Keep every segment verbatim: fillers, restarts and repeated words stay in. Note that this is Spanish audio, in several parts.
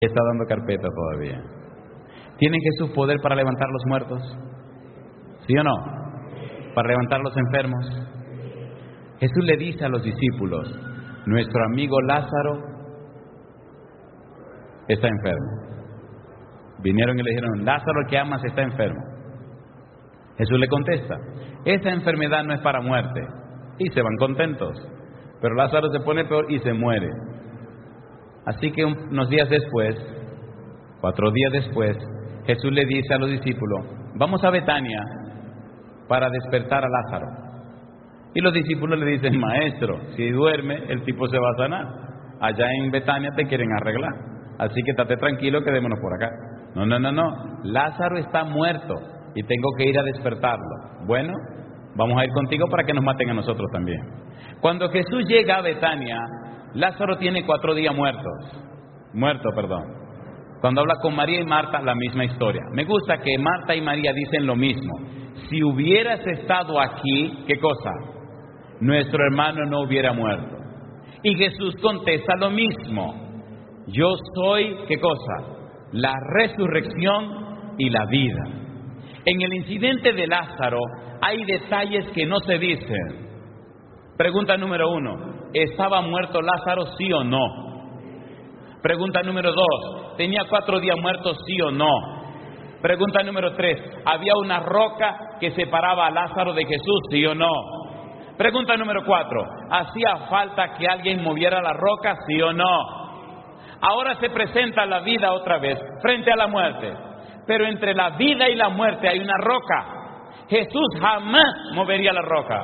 Está dando carpeta todavía. ¿Tiene Jesús poder para levantar los muertos? ¿Sí o no? ¿Para levantar los enfermos? Jesús le dice a los discípulos: nuestro amigo Lázaro está enfermo. Vinieron y le dijeron: Lázaro, el que amas, está enfermo. Jesús le contesta: esa enfermedad no es para muerte. Y se van contentos. Pero Lázaro se pone peor y se muere. Así que unos días después, cuatro días después, Jesús le dice a los discípulos: vamos a Betania para despertar a Lázaro. Y los discípulos le dicen: maestro, si duerme, el tipo se va a sanar. Allá en Betania te quieren arreglar. Así que estate tranquilo, quedémonos por acá. No, no, no, no. Lázaro está muerto y tengo que ir a despertarlo. Bueno, vamos a ir contigo para que nos maten a nosotros también. Cuando Jesús llega a Betania, Lázaro tiene cuatro días muertos. Muerto, perdón. Cuando habla con María y Marta, la misma historia. Me gusta que Marta y María dicen lo mismo. Si hubieras estado aquí, ¿qué cosa? Nuestro hermano no hubiera muerto. Y Jesús contesta lo mismo. Yo soy, ¿qué cosa? La resurrección y la vida. En el incidente de Lázaro hay detalles que no se dicen. Pregunta número uno: ¿estaba muerto Lázaro, sí o no? Pregunta número dos: ¿tenía cuatro días muertos, sí o no? Pregunta número tres: ¿había una roca que separaba a Lázaro de Jesús, sí o no? Pregunta número cuatro: ¿hacía falta que alguien moviera la roca, sí o no? Ahora se presenta la vida otra vez frente a la muerte. Pero entre la vida y la muerte hay una roca. Jesús jamás movería la roca.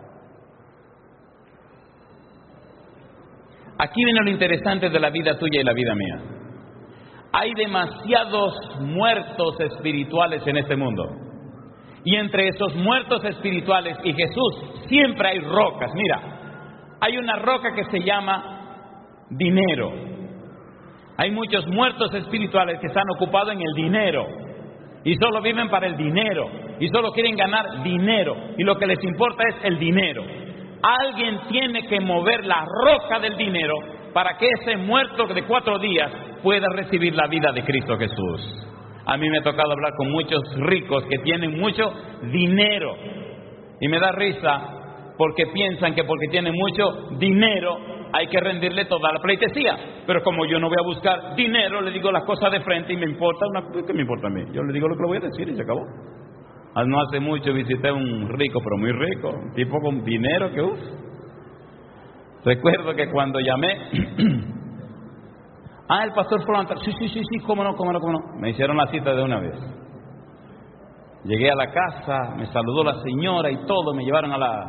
Aquí viene lo interesante de la vida tuya y la vida mía. Hay demasiados muertos espirituales en este mundo. Y entre esos muertos espirituales y Jesús siempre hay rocas. Mira, hay una roca que se llama dinero. Hay muchos muertos espirituales que están ocupados en el dinero. Y solo viven para el dinero. Y solo quieren ganar dinero. Y lo que les importa es el dinero. Alguien tiene que mover la roca del dinero para que ese muerto de cuatro días pueda recibir la vida de Cristo Jesús. A mí me ha tocado hablar con muchos ricos que tienen mucho dinero. Y me da risa porque piensan que porque tienen mucho dinero hay que rendirle toda la pleitesía. Pero como yo no voy a buscar dinero, le digo las cosas de frente y me importa una... ¿Qué me importa a mí? Yo le digo lo que le voy a decir y se acabó. No hace mucho visité a un rico, pero muy rico, un tipo con dinero que uff. Recuerdo que cuando llamé, ah, el pastor fulano, sí, sí, sí, sí, cómo no, cómo no, cómo no. Me hicieron la cita de una vez. Llegué a la casa, me saludó la señora y todo, me llevaron a la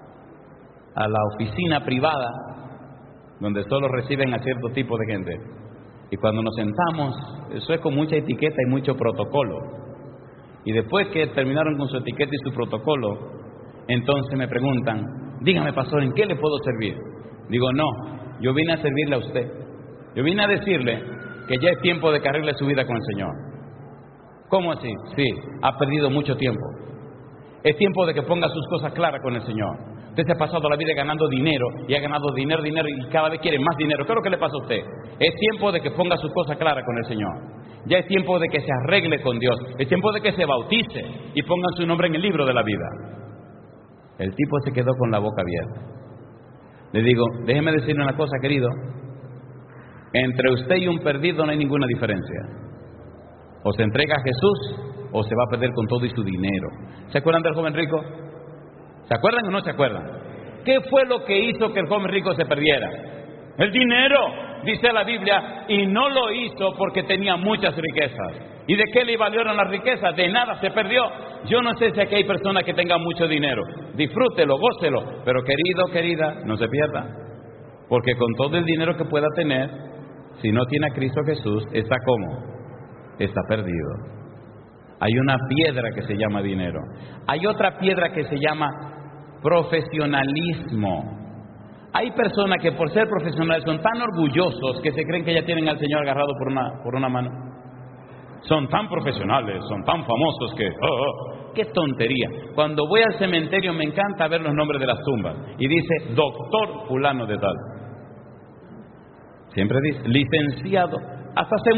a la oficina privada, donde solo reciben a cierto tipo de gente. Y cuando nos sentamos, eso es con mucha etiqueta y mucho protocolo. Y después que terminaron con su etiqueta y su protocolo, entonces me preguntan: dígame, pastor, ¿en qué le puedo servir? Digo: no, yo vine a servirle a usted. Yo vine a decirle que ya es tiempo de que arregle su vida con el Señor. ¿Cómo así? Sí, ha perdido mucho tiempo. Es tiempo de que ponga sus cosas claras con el Señor. Usted se ha pasado la vida ganando dinero y ha ganado dinero, dinero y cada vez quiere más dinero. ¿Qué es lo que le pasa a usted? Es tiempo de que ponga sus cosas claras con el Señor. Ya es tiempo de que se arregle con Dios. Es tiempo de que se bautice y pongan su nombre en el libro de la vida. El tipo se quedó con la boca abierta. Le digo: déjeme decirle una cosa, querido. Entre usted y un perdido no hay ninguna diferencia. O se entrega a Jesús o se va a perder con todo y su dinero. ¿Se acuerdan del joven rico? ¿Se acuerdan o no se acuerdan? ¿Qué fue lo que hizo que el joven rico se perdiera? El dinero, dice la Biblia, y no lo hizo porque tenía muchas riquezas. ¿Y de qué le valieron las riquezas? De nada, se perdió. Yo no sé si aquí hay personas que tengan mucho dinero. Disfrútelo, gócelo, pero querido, querida, no se pierda. Porque con todo el dinero que pueda tener, si no tiene a Cristo Jesús, está como, está perdido. Hay una piedra que se llama dinero. Hay otra piedra que se llama profesionalismo. Hay personas que por ser profesionales son tan orgullosos que se creen que ya tienen al Señor agarrado por una, por una mano. Son tan profesionales, son tan famosos que... Oh, oh, ¡qué tontería! Cuando voy al cementerio me encanta ver los nombres de las tumbas. Y dice, doctor fulano de tal. Siempre dice, licenciado hasta se